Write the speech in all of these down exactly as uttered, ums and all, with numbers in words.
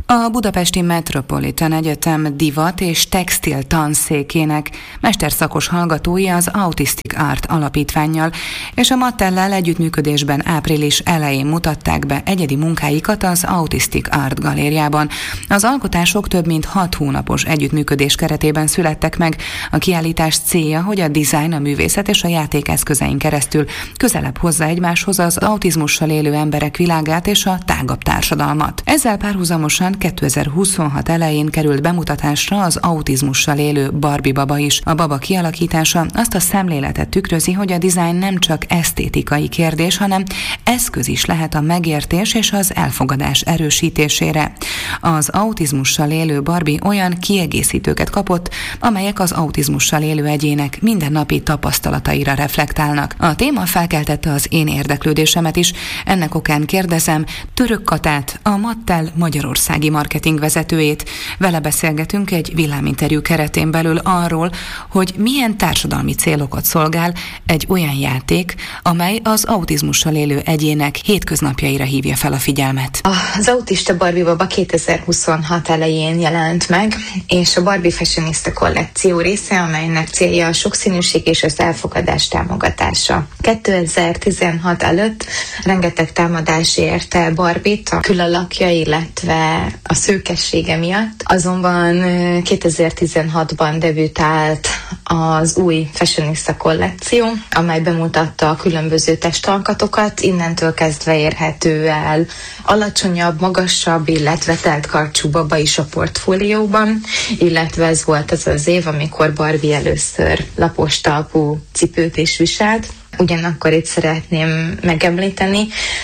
A Budapesti Metropolitan Egyetem divat és textil tanszékének mesterszakos hallgatói az Autistic Art alapítvánnyal és a Mattellel együttműködésben április elején mutatták be egyedi munkáikat az Autistic Art galériában. Az alkotások több mint hat hónapos együttműködés keretében születtek meg. A kiállítás célja, hogy a dizájn, a művészet és a játékeszközein keresztül közelebb hozza egymáshoz az autizmussal élő emberek világát és a tágabb társadalmat. Ezzel párhuzamosan kétezer-huszonhat elején került bemutatásra az autizmussal élő Barbie baba is. A baba kialakítása azt a szemléletet tükrözi, hogy a dizájn nem csak esztétikai kérdés, hanem eszköz is lehet a megértés és az elfogadás erősítésére. Az autizmussal élő Barbie olyan kiegészítőket kapott, amelyek az autizmussal élő egyének mindennapi tapasztalataira reflektálnak. A téma felkeltette az én érdeklődésemet is. Ennek okán kérdezem Török Katát, a Mattell magyarországi marketing vezetőjét. Vele beszélgetünk egy villáminterjú keretén belül arról, hogy milyen társadalmi célokat szolgál egy olyan játék, amely az autizmussal élő egyének hétköznapjaira hívja fel a figyelmet. Az autista Barbie baba kétezer-huszonhat elején jelent meg, és a Barbie Fashionista kollekció része, amelynek célja a sokszínűség és az elfogadás támogatása. kétezer-tizenhat előtt rengeteg támadás érte Barbie-t a külalakja, illetve a szőkessége miatt. Azonban kétezer-tizenhatban debütált az új Fashionista kollekció, amely bemutatta a különböző testalkatokat, innentől kezdve érhető el alacsonyabb, magasabb, illetve teltkarcsú baba is a portfólióban, illetve ez volt az az év, amikor Barbie először lapos talpú cipőt is viselt. Ugyanakkor itt szeretném megemlíteni,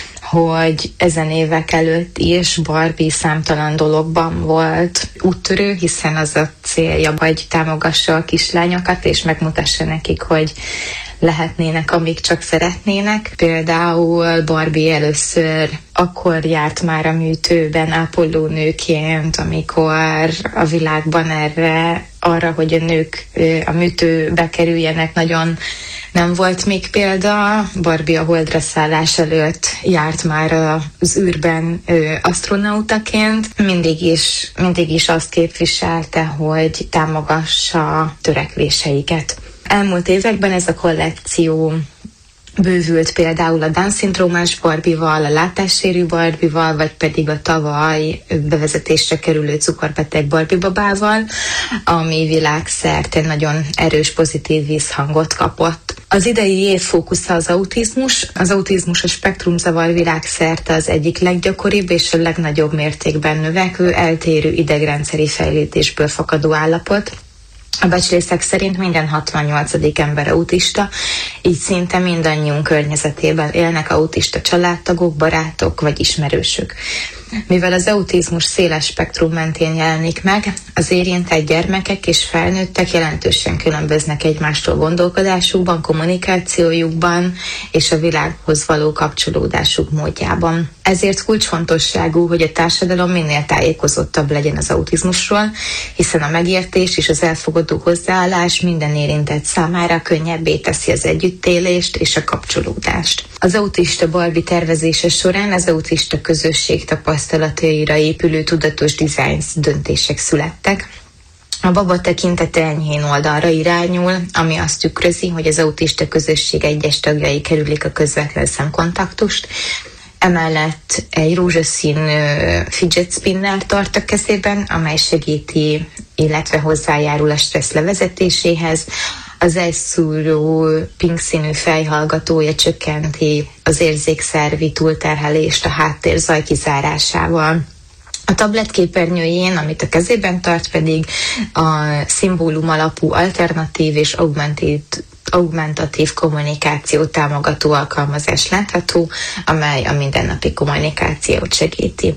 hogy ezen évek előtt is Barbie számtalan dologban volt úttörő, hiszen az a célja, hogy támogassa a kislányokat, és megmutassa nekik, hogy lehetnének, amíg csak szeretnének. Például Barbie először akkor járt már a műtőben ápolónőként, amikor a világban erre, arra, hogy a nők a műtőbe kerüljenek, nagyon nem volt még példa. Barbie a holdra szállás előtt járt már az űrben asztronautaként. Mindig is, mindig is azt képviselte, hogy támogassa törekvéseiket. Elmúlt években ez a kollekció bővült például a Down-szindrómás Barbie-val, a látássérű Barbie-val, vagy pedig a tavaly bevezetésre kerülő cukorbeteg Barbie babával, ami világszerte nagyon erős pozitív visszhangot kapott. Az idei év fókusza az autizmus. Az autizmus a spektrumzavar világszerte az egyik leggyakoribb és a legnagyobb mértékben növekvő, eltérő idegrendszeri fejlődésből fakadó állapot. A becslések szerint minden hatvannyolcadik ember autista, így szinte mindannyiunk környezetében élnek autista családtagok, barátok vagy ismerősök. Mivel az autizmus széles spektrum mentén jelenik meg, az érintett gyermekek és felnőttek jelentősen különböznek egymástól gondolkodásukban, kommunikációjukban és a világhoz való kapcsolódásuk módjában. Ezért kulcsfontosságú, hogy a társadalom minél tájékozottabb legyen az autizmusról, hiszen a megértés és az elfogadó hozzáállás minden érintett számára könnyebbé teszi az együttélést és a kapcsolódást. Az autista Barbie tervezése során az autista közösség tapasztalataira épülő tudatos dizájn döntések születtek. A baba tekintete enyhén oldalra irányul, ami azt tükrözi, hogy az autista közösség egyes tagjai kerülik a közvetlen szemkontaktust. Emellett egy rózsaszín fidget spinner tart a kezében, amely segíti, illetve hozzájárul a stressz levezetéséhez. Az egyszúró pink színű fejhallgatója csökkenti az érzékszervi túlterhelést a háttérzaj kizárásával. A tablet képernyőjén, amit a kezében tart, pedig a szimbólum alapú alternatív és augmented augmentatív kommunikáció támogató alkalmazás látható, amely a mindennapi kommunikációt segíti.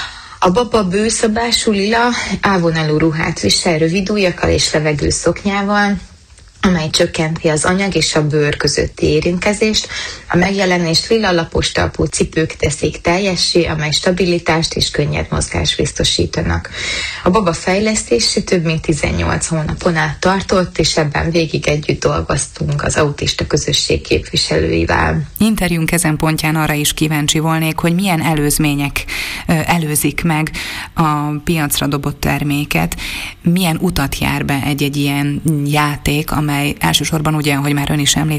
A baba bőszabású lila ávonalú ruhát visel rövid ujjakkal és levegő szoknyával, amely csökkenti az anyag és a bőr közötti érintkezést. A megjelenést lila lapos talpú cipők teszik teljessé, amely stabilitást és könnyed mozgást biztosítanak. A baba fejlesztése több mint tizennyolc hónapon át tartott, és ebben végig együtt dolgoztunk az autista közösség képviselőivel. Interjúnk ezen pontján arra is kíváncsi volnék, hogy milyen előzmények előzik meg a piacra dobott terméket, milyen utat jár be egy-egy ilyen játék, amely elsősorban ugye, ahogy már ön is említett,